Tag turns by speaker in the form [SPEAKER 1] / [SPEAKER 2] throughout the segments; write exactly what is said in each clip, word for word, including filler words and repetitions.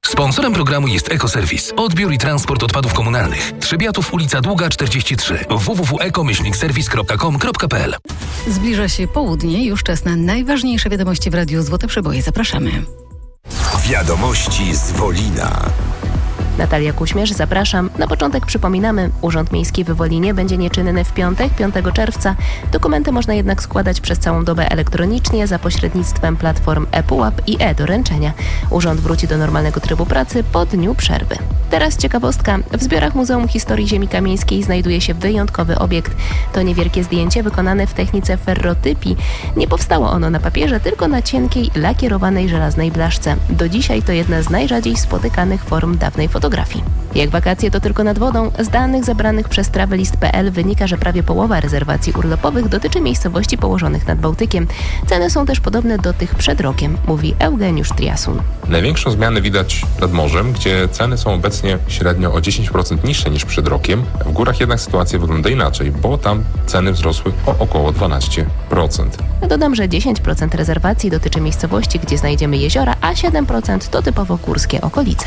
[SPEAKER 1] Sponsorem programu jest Ekoserwis. Odbiór i transport odpadów komunalnych. Trzebiatów, ulica Długa czterdzieści trzy. w w w kropka eko myślnik serwis kropka com kropka p l.
[SPEAKER 2] Zbliża się południe, już czas na najważniejsze wiadomości w Radiu Złote Przeboje. Zapraszamy.
[SPEAKER 3] Wiadomości z Wolina.
[SPEAKER 4] Natalia Kuśmierz, zapraszam. Na początek przypominamy, Urząd Miejski w Wolinie będzie nieczynny w piątek, piątego czerwca. Dokumenty można jednak składać przez całą dobę elektronicznie za pośrednictwem platform ePUAP i e-doręczenia. Urząd wróci do normalnego trybu pracy po dniu przerwy. Teraz ciekawostka. W zbiorach Muzeum Historii Ziemi Kamieńskiej znajduje się wyjątkowy obiekt. To niewielkie zdjęcie wykonane w technice ferrotypii. Nie powstało ono na papierze, tylko na cienkiej, lakierowanej żelaznej blaszce. Do dzisiaj to jedna z najrzadziej spotykanych form dawnej fotografii. Jak wakacje to tylko nad wodą, z danych zebranych przez travelist kropka p l wynika, że prawie połowa rezerwacji urlopowych dotyczy miejscowości położonych nad Bałtykiem. Ceny są też podobne do tych przed rokiem, mówi Eugeniusz Triasun.
[SPEAKER 5] Największą zmianę widać nad morzem, gdzie ceny są obecnie średnio o dziesięć procent niższe niż przed rokiem. W górach jednak sytuacja wygląda inaczej, bo tam ceny wzrosły o około dwanaście procent.
[SPEAKER 4] Dodam, że dziesięć procent rezerwacji dotyczy miejscowości, gdzie znajdziemy jeziora, a siedem procent to typowo górskie okolice.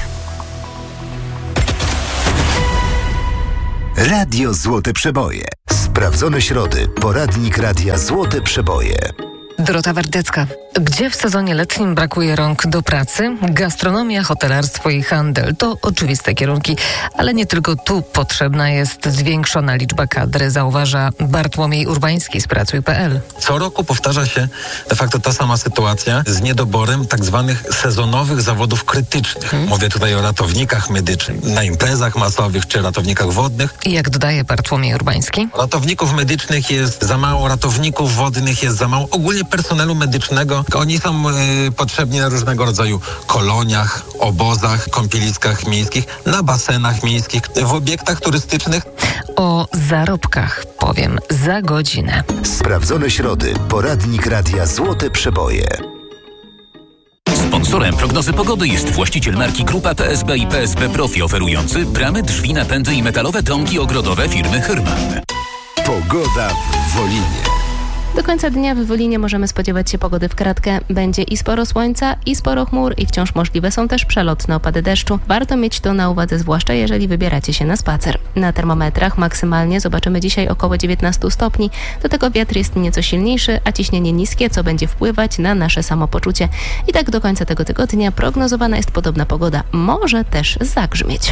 [SPEAKER 3] Radio Złote Przeboje. Sprawdzone środy. Poradnik Radia Złote Przeboje.
[SPEAKER 6] Dorota Wardecka. Gdzie w sezonie letnim brakuje rąk do pracy? Gastronomia, hotelarstwo i handel to oczywiste kierunki, ale nie tylko tu potrzebna jest zwiększona liczba kadry, zauważa Bartłomiej Urbański z pracuj kropka p l.
[SPEAKER 7] Co roku powtarza się de facto ta sama sytuacja z niedoborem tak zwanych sezonowych zawodów krytycznych. Hmm. Mówię tutaj o ratownikach medycznych na imprezach masowych czy ratownikach wodnych.
[SPEAKER 6] I jak dodaje Bartłomiej Urbański?
[SPEAKER 7] Ratowników medycznych jest za mało, ratowników wodnych jest za mało. Ogólnie personelu medycznego. Oni są y, potrzebni na różnego rodzaju koloniach, obozach, kąpieliskach miejskich, na basenach miejskich, w obiektach turystycznych.
[SPEAKER 6] O zarobkach powiem za godzinę.
[SPEAKER 3] Sprawdzone środy. Poradnik Radia Złote Przeboje.
[SPEAKER 1] Sponsorem prognozy pogody jest właściciel marki Grupa P S B i P S B Profi, oferujący bramy, drzwi, napędy i metalowe domki ogrodowe firmy Hyrman.
[SPEAKER 3] Pogoda w Wolinie.
[SPEAKER 4] Do końca dnia w Wolinie możemy spodziewać się pogody w kratkę. Będzie i sporo słońca, i sporo chmur, i wciąż możliwe są też przelotne opady deszczu. Warto mieć to na uwadze, zwłaszcza jeżeli wybieracie się na spacer. Na termometrach maksymalnie zobaczymy dzisiaj około dziewiętnaście stopni. Do tego wiatr jest nieco silniejszy, a ciśnienie niskie, co będzie wpływać na nasze samopoczucie. I tak do końca tego tygodnia prognozowana jest podobna pogoda. Może też zagrzmieć.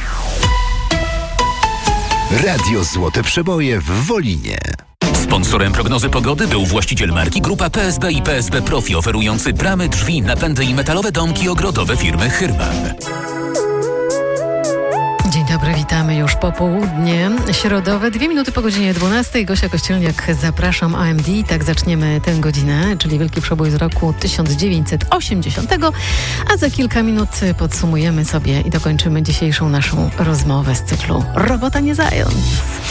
[SPEAKER 3] Radio Złote Przeboje w Wolinie.
[SPEAKER 1] Sponsorem prognozy pogody był właściciel marki Grupa P S B i P S B Profi, oferujący bramy, drzwi, napędy i metalowe domki ogrodowe firmy Hyrman.
[SPEAKER 2] Dzień dobry, witamy już po południe środowe. Dwie minuty po godzinie dwunastej. Gosia Kościelniak, zapraszam A M D. Tak zaczniemy tę godzinę, czyli wielki przebój z roku tysiąc dziewięćset osiemdziesiątego. A za kilka minut podsumujemy sobie i dokończymy dzisiejszą naszą rozmowę z cyklu Robota nie zając.